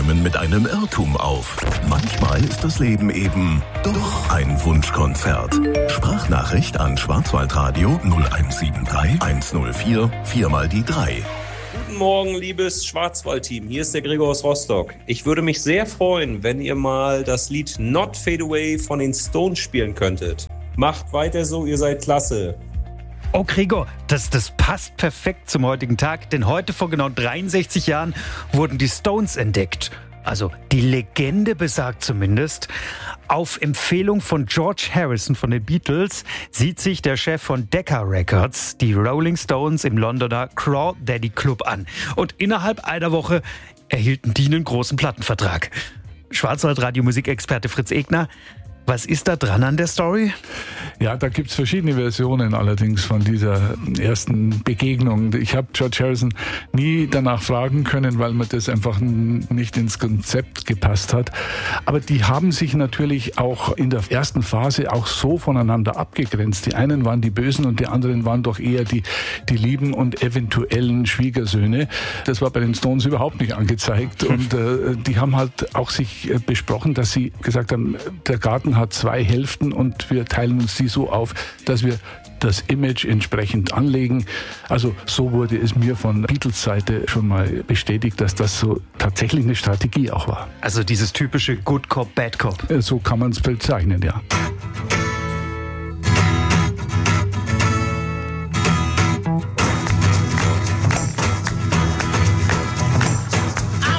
räumen mit einem Irrtum auf. Manchmal ist das Leben eben doch ein Wunschkonzert. Sprachnachricht an Schwarzwaldradio 0173 104 4x3. Guten Morgen, liebes Schwarzwald-Team. Hier ist der Gregor aus Rostock. Ich würde mich sehr freuen, wenn ihr mal das Lied Not Fade Away von den Stones spielen könntet. Macht weiter so, ihr seid klasse. Oh Gregor, das passt perfekt zum heutigen Tag, denn heute vor genau 63 Jahren wurden die Stones entdeckt. Also die Legende besagt zumindest. Auf Empfehlung von George Harrison von den Beatles sieht sich der Chef von Decca Records die Rolling Stones im Londoner Craw Daddy Club an. Und innerhalb einer Woche erhielten die einen großen Plattenvertrag. Schwarzwaldradio-Musikexperte Fritz Egner. Was ist da dran an der Story? Ja, da gibt's verschiedene Versionen allerdings von dieser ersten Begegnung. Ich habe George Harrison nie danach fragen können, weil mir das einfach nicht ins Konzept gepasst hat. Aber die haben sich natürlich auch in der ersten Phase auch so voneinander abgegrenzt. Die einen waren die Bösen und die anderen waren doch eher die lieben und eventuellen Schwiegersöhne. Das war bei den Stones überhaupt nicht angezeigt. Und die haben halt auch sich besprochen, dass sie gesagt haben, der Garten hat 2 Hälften und wir teilen uns die so auf, dass wir das Image entsprechend anlegen. Also so wurde es mir von Beatles Seite schon mal bestätigt, dass das so tatsächlich eine Strategie auch war. Also dieses typische Good Cop, Bad Cop. So kann man es bezeichnen, ja.